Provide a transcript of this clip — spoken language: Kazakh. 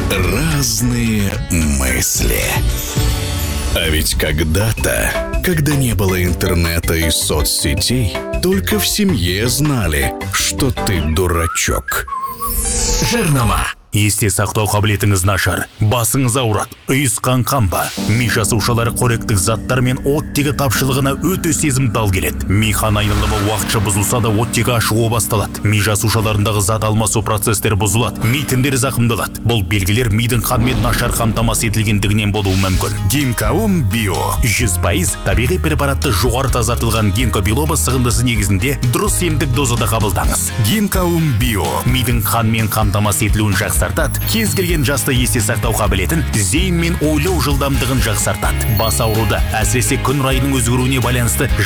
Разные мысли. А ведь когда-то, когда не было интернета и соцсетей, только в семье знали, что ты дурачок. Жарнама. Есте сақтау қабілетіңіз нашар, басыңыз ауырады, ұйысқан қанба. Ми жасушалары қоректік заттар мен оттегі тапшылығына өте сезімтал келеді. Ми қан айналымы уақытша бұзылса да оттегі ашуы басталады. Ми жасушаларындағы зат алмасу процестері бұзылады. Ми тіндері зақымдалады. Бұл белгілер мидың қанмен нашар қамтамасыз етілгендігінен болуы мүмкін. Гинкаум био 100% табиғи препаратты жоғары тазартылған гинко билоба сығындысы негізінде дұрыс емдік дозада қабылдаңыз. Гинкаум био мидың қанмен қамтамасыз етілуін жақсартады, кез келген жаста есте сақтау қабілетін, зейін мен ойлау жылдамдығын жақсартады. Бас ауруды, әсіресе күн райының өзгеруіне байланысты